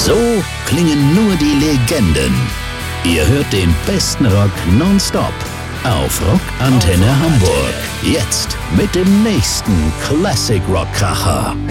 So klingen nur die Legenden. Ihr hört den besten Rock nonstop auf Rockantenne Hamburg. Jetzt mit dem nächsten Classic Rock Kracher.